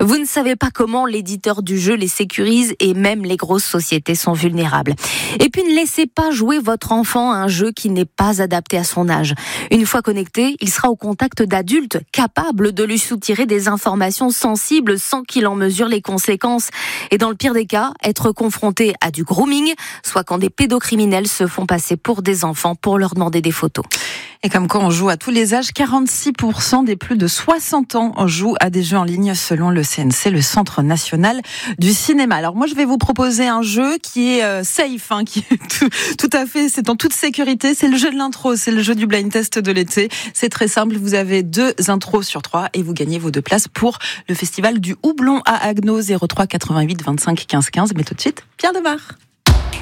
Vous ne savez pas comment l'éditeur du jeu les sécurise et même les grosses sociétés sont vulnérables. Et puis ne laissez pas jouer votre enfant à un jeu qui n'est pas adapté à son âge. Une fois connecté, il sera au contact d'adultes capables de lui soutirer des informations sensibles sans qu'il en mesure les conséquences. Et dans le pire des cas, être confronté à du grooming, soit quand des pédocriminels se font passer pour des enfants pour leur demander des photos. Et comme quoi on joue à tous les âges, 46% des plus de 60 ans jouent à des jeux en ligne selon le CNC, le Centre National du Cinéma. Alors moi je vais vous proposer un jeu qui est safe, qui est tout à fait, c'est en toute sécurité, c'est le jeu de l'intro, c'est le jeu du blind test de l'été. C'est très simple, vous avez 2 intros sur 3 et vous gagnez vos 2 places pour le festival du Houblon à Agno, 03 88 25 15 15. Mais tout de suite, Pierre Demar.